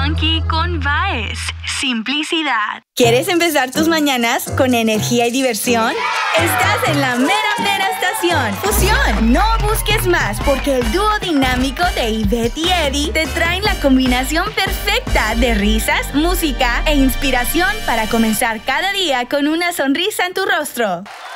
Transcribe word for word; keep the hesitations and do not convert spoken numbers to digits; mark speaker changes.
Speaker 1: funky con Baez. Simplicidad.
Speaker 2: ¿Quieres empezar tus mañanas con energía y diversión? Estás en la mera mera estación Fusión. No busques más, porque el dúo dinámico de Ivette y Eddie te traen la combinación perfecta de risas, música e inspiración para comenzar cada día con una sonrisa en tu rostro.